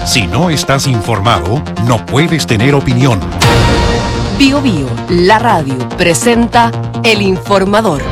Si no estás informado, no puedes tener opinión. Bio Bio, la radio, presenta El Informador.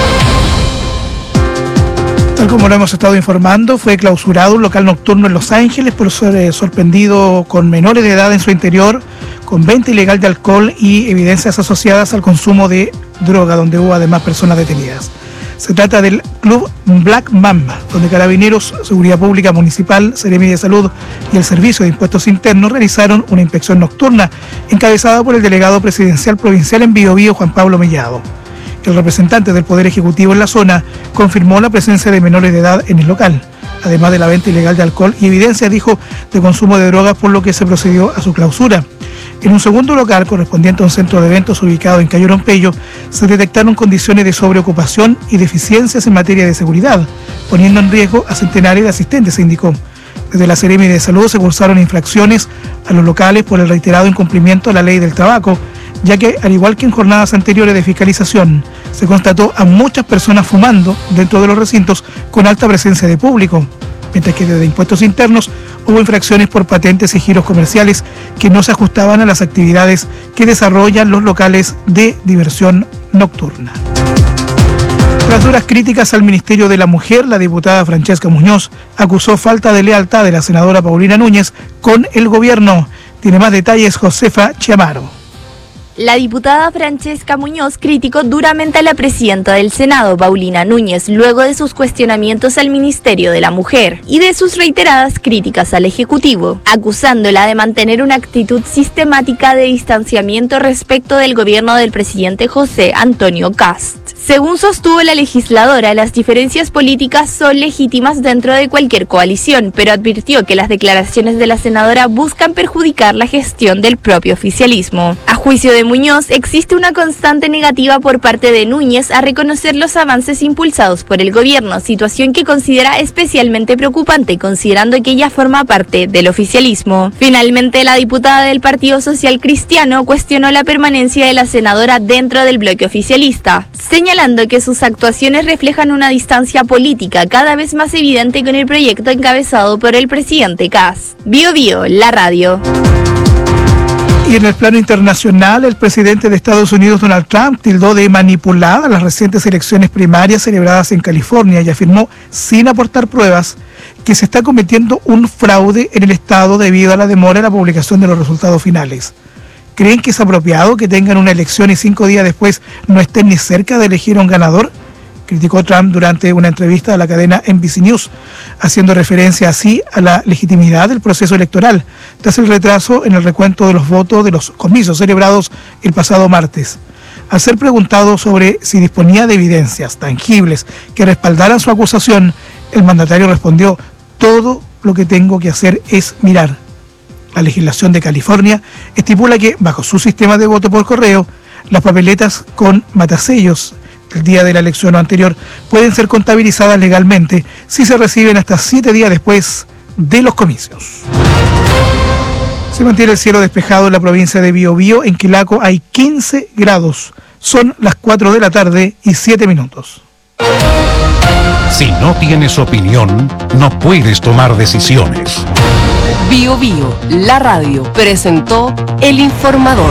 Tal como lo hemos estado informando, fue clausurado un local nocturno en Los Ángeles por ser sorprendido con menores de edad en su interior, con venta ilegal de alcohol y evidencias asociadas al consumo de droga, donde hubo además personas detenidas. Se trata del Club Black Mamba, donde Carabineros, Seguridad Pública Municipal, Seremi de Salud y el Servicio de Impuestos Internos realizaron una inspección nocturna encabezada por el delegado presidencial provincial en Bio Bio, Juan Pablo Mellado. El representante del Poder Ejecutivo en la zona confirmó la presencia de menores de edad en el local, además de la venta ilegal de alcohol y evidencia, dijo, de consumo de drogas, por lo que se procedió a su clausura. En un segundo local, correspondiente a un centro de eventos ubicado en Cayo Rompeyo, se detectaron condiciones de sobreocupación y deficiencias en materia de seguridad, poniendo en riesgo a centenares de asistentes, se indicó. Desde la Seremi de Salud se cursaron infracciones a los locales por el reiterado incumplimiento a la ley del tabaco, ya que, al igual que en jornadas anteriores de fiscalización, se constató a muchas personas fumando dentro de los recintos con alta presencia de público, mientras que desde Impuestos Internos hubo infracciones por patentes y giros comerciales que no se ajustaban a las actividades que desarrollan los locales de diversión nocturna. Tras duras críticas al Ministerio de la Mujer, la diputada Francesca Muñoz acusó falta de lealtad de la senadora Paulina Núñez con el gobierno. Tiene más detalles Josefa Chiamaro. La diputada Francesca Muñoz criticó duramente a la presidenta del Senado, Paulina Núñez, luego de sus cuestionamientos al Ministerio de la Mujer y de sus reiteradas críticas al Ejecutivo, acusándola de mantener una actitud sistemática de distanciamiento respecto del gobierno del presidente José Antonio Kast. Según sostuvo la legisladora, las diferencias políticas son legítimas dentro de cualquier coalición, pero advirtió que las declaraciones de la senadora buscan perjudicar la gestión del propio oficialismo. A juicio de Muñoz, existe una constante negativa por parte de Núñez a reconocer los avances impulsados por el gobierno, situación que considera especialmente preocupante considerando que ella forma parte del oficialismo. Finalmente, la diputada del Partido Social Cristiano cuestionó la permanencia de la senadora dentro del bloque oficialista, señalando que sus actuaciones reflejan una distancia política cada vez más evidente con el proyecto encabezado por el presidente Kast. Bio Bio, la radio. Y en el plano internacional, el presidente de Estados Unidos, Donald Trump, tildó de manipuladas las recientes elecciones primarias celebradas en California y afirmó, sin aportar pruebas, que se está cometiendo un fraude en el estado debido a la demora en la publicación de los resultados finales. ¿Creen que es apropiado que tengan una elección y 5 días después no estén ni cerca de elegir a un ganador?, criticó Trump durante una entrevista a la cadena NBC News, haciendo referencia así a la legitimidad del proceso electoral, tras el retraso en el recuento de los votos de los comicios celebrados el pasado martes. Al ser preguntado sobre si disponía de evidencias tangibles que respaldaran su acusación, el mandatario respondió: todo lo que tengo que hacer es mirar. La legislación de California estipula que, bajo su sistema de voto por correo, las papeletas con matasellos el día de la elección o anterior pueden ser contabilizadas legalmente si se reciben hasta 7 días después de los comicios. Se mantiene el cielo despejado en la provincia de Bio Bio. En Quilaco hay 15 grados. Son las 4 de la tarde y 7 minutos. Si no tienes opinión, no puedes tomar decisiones. Bio Bio, la radio, presentó El Informador.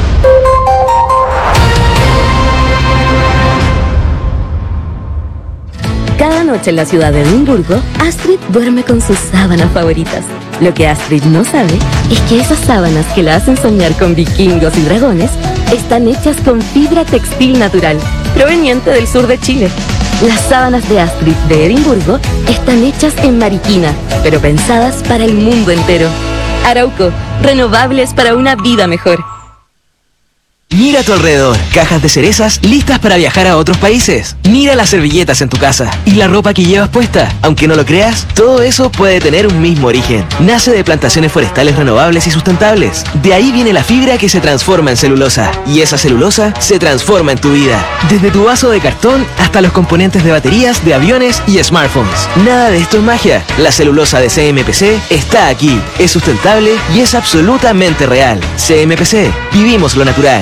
Cada noche en la ciudad de Edimburgo, Astrid duerme con sus sábanas favoritas. Lo que Astrid no sabe es que esas sábanas que la hacen soñar con vikingos y dragones están hechas con fibra textil natural, proveniente del sur de Chile. Las sábanas de Astrid de Edimburgo están hechas en Mariquina, pero pensadas para el mundo entero. Arauco, renovables para una vida mejor. Mira a tu alrededor, cajas de cerezas listas para viajar a otros países. Mira las servilletas en tu casa y la ropa que llevas puesta. Aunque no lo creas, todo eso puede tener un mismo origen. Nace de plantaciones forestales renovables y sustentables. De ahí viene la fibra que se transforma en celulosa. Y esa celulosa se transforma en tu vida. Desde tu vaso de cartón hasta los componentes de baterías, de aviones y smartphones. Nada de esto es magia. La celulosa de CMPC está aquí. Es sustentable y es absolutamente real. CMPC, vivimos lo natural.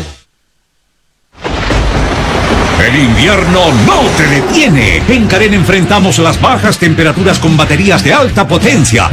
El invierno no te detiene. En Karen enfrentamos las bajas temperaturas con baterías de alta potencia.